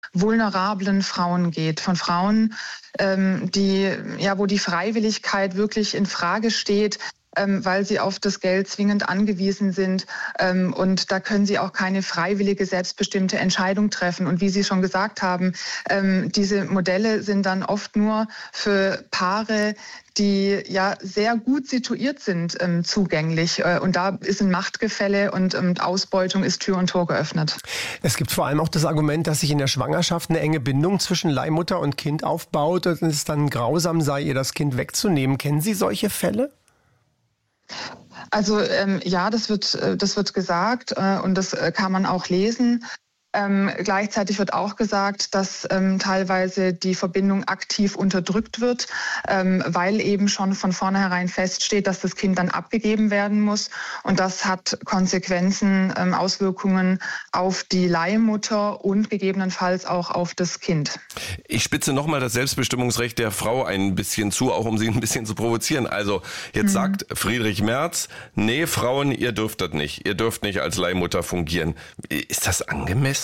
vulnerablen Frauen geht, von Frauen, wo die Freiwilligkeit wirklich in Frage steht, weil sie auf das Geld zwingend angewiesen sind. Und da können sie auch keine freiwillige, selbstbestimmte Entscheidung treffen. Und wie Sie schon gesagt haben, diese Modelle sind dann oft nur für Paare, die ja sehr gut situiert sind, zugänglich. Und da ist ein Machtgefälle und Ausbeutung ist Tür und Tor geöffnet. Es gibt vor allem auch das Argument, dass sich in der Schwangerschaft eine enge Bindung zwischen Leihmutter und Kind aufbaut und es dann grausam sei, ihr das Kind wegzunehmen. Kennen Sie solche Fälle? Also das wird gesagt und das kann man auch lesen. Gleichzeitig wird auch gesagt, dass teilweise die Verbindung aktiv unterdrückt wird, weil eben schon von vornherein feststeht, dass das Kind dann abgegeben werden muss. Und das hat Konsequenzen, Auswirkungen auf die Leihmutter und gegebenenfalls auch auf das Kind. Ich spitze nochmal das Selbstbestimmungsrecht der Frau ein bisschen zu, auch um sie ein bisschen zu provozieren. Also jetzt sagt Friedrich Merz, nee, Frauen, ihr dürft das nicht. Ihr dürft nicht als Leihmutter fungieren. Ist das angemessen?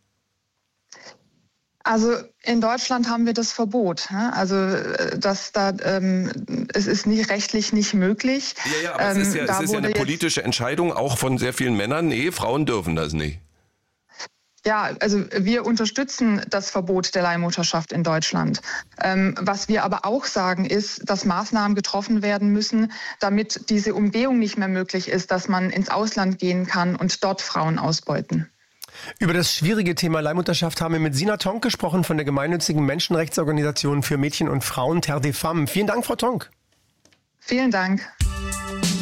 Also in Deutschland haben wir das Verbot. Also es ist rechtlich nicht möglich. Ja, aber es ist ja eine politische Entscheidung, auch von sehr vielen Männern. Nee, Frauen dürfen das nicht. Ja, also wir unterstützen das Verbot der Leihmutterschaft in Deutschland. Was wir aber auch sagen ist, dass Maßnahmen getroffen werden müssen, damit diese Umgehung nicht mehr möglich ist, dass man ins Ausland gehen kann und dort Frauen ausbeuten. Über das schwierige Thema Leihmutterschaft haben wir mit Sina Tonk gesprochen von der gemeinnützigen Menschenrechtsorganisation für Mädchen und Frauen Terre des Femmes. Vielen Dank, Frau Tonk. Vielen Dank.